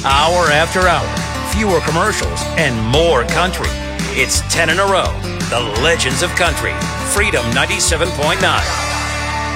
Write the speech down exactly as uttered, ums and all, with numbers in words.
Hour after hour, fewer commercials, and more country. It's ten in a row. The Legends of Country. Freedom ninety-seven point nine.